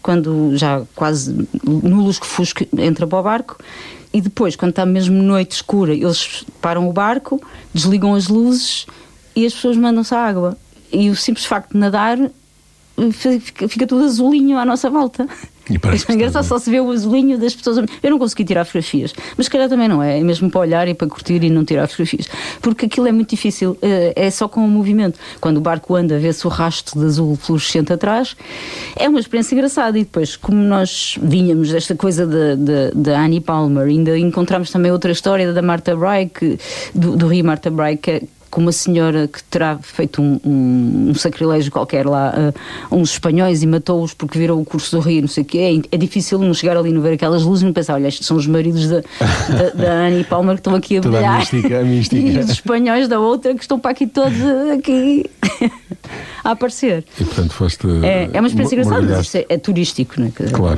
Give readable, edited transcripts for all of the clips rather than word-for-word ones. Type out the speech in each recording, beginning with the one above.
quando já quase no lusco-fusco entra para o barco, e depois, quando está mesmo noite escura, eles param o barco, desligam as luzes e as pessoas mandam-se à água. E o simples facto de nadar fica tudo azulinho à nossa volta. É engraçado, só se vê o azulinho das pessoas. Eu não consegui tirar fotografias, mas se calhar também não é mesmo para olhar e para curtir e não tirar fotografias, porque aquilo é muito difícil, é só com o movimento. Quando o barco anda, vê-se o rastro de azul fluorescente atrás. É uma experiência engraçada. E depois, como nós vinhamos desta coisa da Annie Palmer, ainda encontramos também outra história da Martha Bray, do Rio Martha Bray, com uma senhora que terá feito um sacrilégio qualquer lá a uns espanhóis e matou-os porque viram o curso do rio, não sei o quê. É difícil não chegar ali, não ver aquelas luzes e não pensar, olha, estes são os maridos da Annie Palmer que estão aqui a brilhar. A mística. E os espanhóis da outra que estão para aqui todos aqui a aparecer. E portanto foste... É uma experiência engraçada, mas isso é turístico, não é? Claro.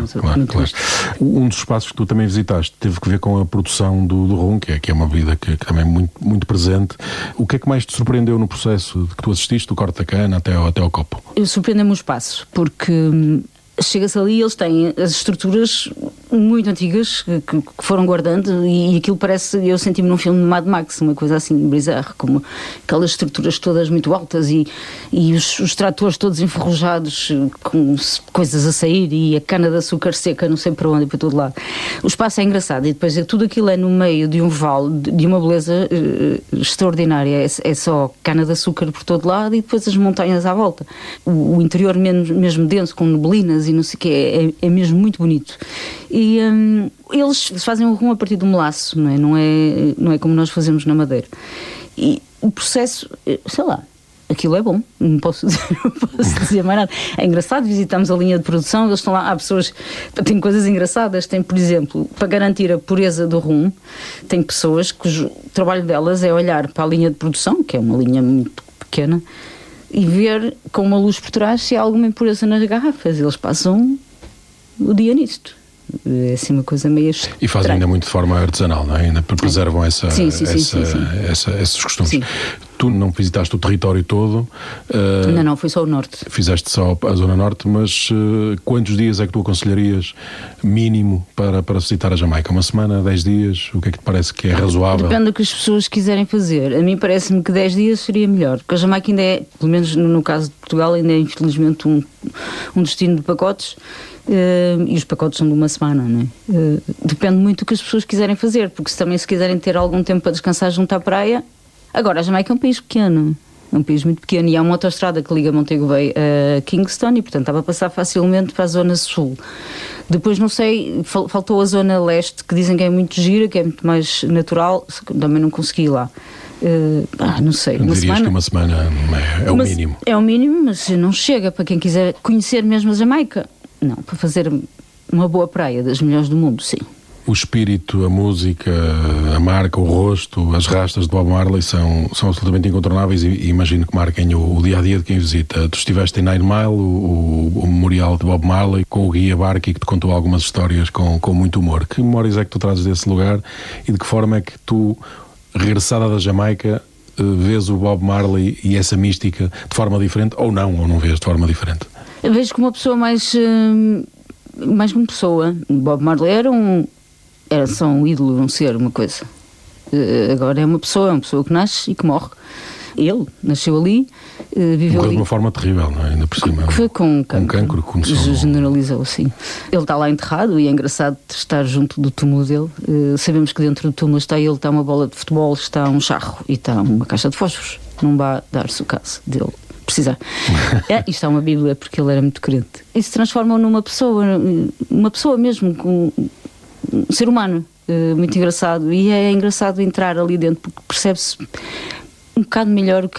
Um dos espaços que tu também visitaste teve que ver com a produção do rum, que é uma bebida que também é muito, muito presente. O que é que mais te surpreendeu no processo de que tu assististe, do corte da cana até ao copo? Surpreendeu-me o espaço, porque chega-se ali e eles têm as estruturas muito antigas que foram guardando, e aquilo parece, eu senti-me num filme de Mad Max, uma coisa assim bizarra, como aquelas estruturas todas muito altas e os tratores todos enferrujados com coisas a sair, e a cana de açúcar seca não sei para onde e para todo lado. O espaço é engraçado, e depois tudo aquilo é no meio de um vale de uma beleza extraordinária. É só cana de açúcar por todo lado e depois as montanhas à volta. O interior mesmo denso, com neblinas e não sei o que, é mesmo muito bonito. E eles fazem o rum a partir do melaço, não é como nós fazemos na Madeira. E o processo, sei lá, aquilo é bom, não posso dizer mais nada. É engraçado, visitamos a linha de produção, eles estão lá, há pessoas, tem coisas engraçadas, tem, por exemplo, para garantir a pureza do rum, tem pessoas cujo trabalho delas é olhar para a linha de produção, que é uma linha muito pequena, e ver com uma luz por trás se há alguma impureza nas garrafas. Eles passam o dia nisto. É assim uma coisa meio estranha. E fazem ainda muito de forma artesanal, não é? Ainda preservam esses costumes. Sim. Tu não visitaste o território todo. Não, foi só o norte. Fizeste só a zona norte, mas quantos dias é que tu aconselharias mínimo para visitar a Jamaica? Uma semana, 10 dias? O que é que te parece que é razoável? Depende do que as pessoas quiserem fazer. A mim parece-me que 10 dias seria melhor, porque a Jamaica ainda é, pelo menos no caso de Portugal, ainda é infelizmente um destino de pacotes. E os pacotes são de uma semana, não é? Depende muito do que as pessoas quiserem fazer, porque se quiserem ter algum tempo para descansar junto à praia. Agora, a Jamaica é um país pequeno, é um país muito pequeno, e há uma autoestrada que liga Montego Bay a Kingston, e portanto estava a passar facilmente para a zona sul. Depois, não sei, faltou a zona leste, que dizem que é muito gira, que é muito mais natural, também não consegui ir lá. Não sei. Dirias que uma semana é o mínimo? É o mínimo, mas não chega para quem quiser conhecer mesmo a Jamaica. Não, para fazer uma boa praia, das melhores do mundo, sim. O espírito, a música, a marca, o rosto, as rastas de Bob Marley são absolutamente incontornáveis e imagino que marquem o dia-a-dia de quem visita. Tu estiveste em Nine Mile, o memorial de Bob Marley, com o guia Barky, que te contou algumas histórias com muito humor. Que memórias é que tu trazes desse lugar e de que forma é que tu, regressada da Jamaica, vês o Bob Marley e essa mística de forma diferente, ou não vês de forma diferente? Eu vejo como uma pessoa mais como pessoa. Bob Marley era só um ídolo, um ser, uma coisa. Agora é uma pessoa que nasce e que morre. Ele nasceu ali, viveu ali. De uma forma terrível, não é? Ainda por cima. Foi com cancro. Generalizou, sim. Ele está lá enterrado e é engraçado estar junto do túmulo dele. Sabemos que dentro do túmulo está ele, está uma bola de futebol, está um charro e está uma caixa de fósforos. Não vai dar-se o caso dele precisar. Isto é uma Bíblia, porque ele era muito crente. E se transformam numa pessoa mesmo, com um ser humano, muito engraçado. E é engraçado entrar ali dentro, porque percebe-se um bocado melhor